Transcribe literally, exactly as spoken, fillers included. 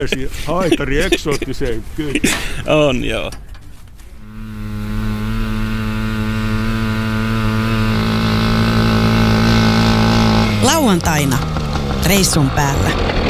haitari eksoottiseen kyytiin. On, joo. Lauantaina reissun päällä.